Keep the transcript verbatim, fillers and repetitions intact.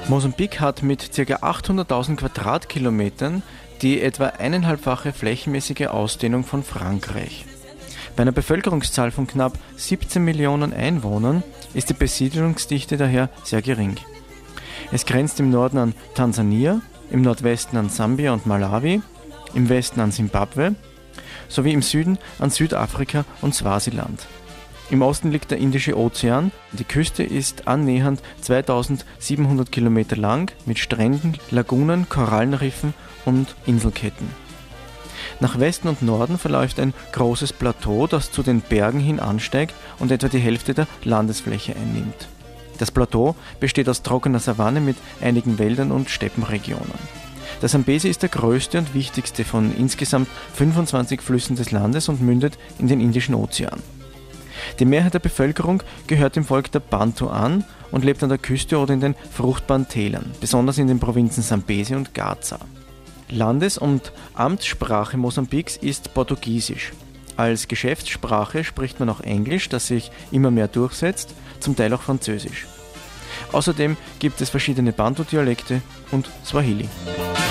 Mosambik hat mit ca. achthunderttausend Quadratkilometern die etwa eineinhalbfache flächenmäßige Ausdehnung von Frankreich. Bei einer Bevölkerungszahl von knapp siebzehn Millionen Einwohnern ist die Besiedelungsdichte daher sehr gering. Es grenzt im Norden an Tansania, im Nordwesten an Sambia und Malawi, im Westen an Simbabwe sowie im Süden an Südafrika und Swasiland. Im Osten liegt der Indische Ozean. Die Küste ist annähernd zweitausendsiebenhundert Kilometer lang mit Stränden, Lagunen, Korallenriffen und Inselketten. Nach Westen und Norden verläuft ein großes Plateau, das zu den Bergen hin ansteigt und etwa die Hälfte der Landesfläche einnimmt. Das Plateau besteht aus trockener Savanne mit einigen Wäldern und Steppenregionen. Der Sambesi ist der größte und wichtigste von insgesamt fünfundzwanzig Flüssen des Landes und mündet in den Indischen Ozean. Die Mehrheit der Bevölkerung gehört dem Volk der Bantu an und lebt an der Küste oder in den fruchtbaren Tälern, besonders in den Provinzen Sambesi und Gaza. Landes- und Amtssprache Mosambiks ist Portugiesisch. Als Geschäftssprache spricht man auch Englisch, das sich immer mehr durchsetzt, zum Teil auch Französisch. Außerdem gibt es verschiedene Bantu-Dialekte und Swahili.